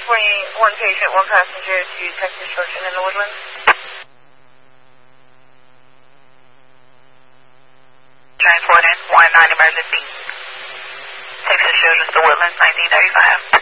transporting one patient, one passenger to Texas Junction in the Woodlands. 1 non-emergency. Texas Children's, the Woodlands, 1935.